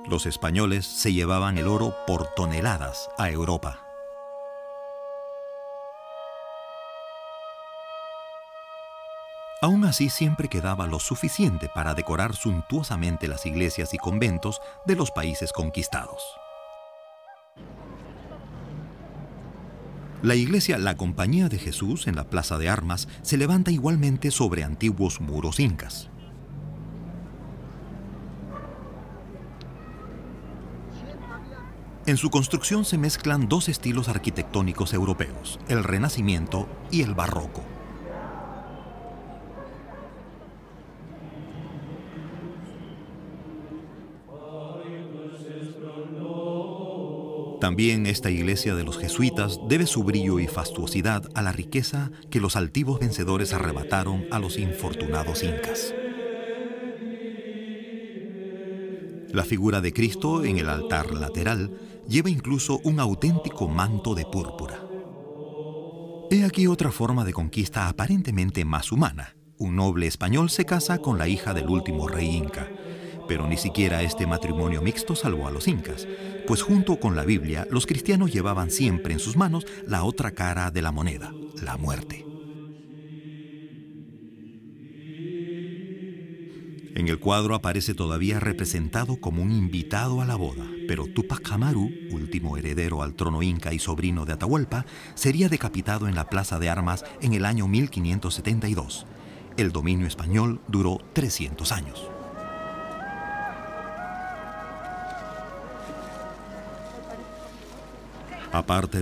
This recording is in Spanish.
Los españoles se llevaban el oro por toneladas a Europa. Aún así, siempre quedaba lo suficiente para decorar suntuosamente las iglesias y conventos de los países conquistados. La iglesia La Compañía de Jesús en la Plaza de Armas se levanta igualmente sobre antiguos muros incas. En su construcción se mezclan dos estilos arquitectónicos europeos, el Renacimiento y el Barroco. También esta iglesia de los jesuitas debe su brillo y fastuosidad a la riqueza que los altivos vencedores arrebataron a los infortunados incas. La figura de Cristo en el altar lateral lleva incluso un auténtico manto de púrpura. He aquí otra forma de conquista aparentemente más humana. Un noble español se casa con la hija del último rey inca. Pero ni siquiera este matrimonio mixto salvó a los incas, pues junto con la Biblia, los cristianos llevaban siempre en sus manos la otra cara de la moneda, la muerte. En el cuadro aparece todavía representado como un invitado a la boda, pero Túpac Amaru, último heredero al trono inca y sobrino de Atahualpa, sería decapitado en la Plaza de Armas en el año 1572. El dominio español duró 300 años. Aparte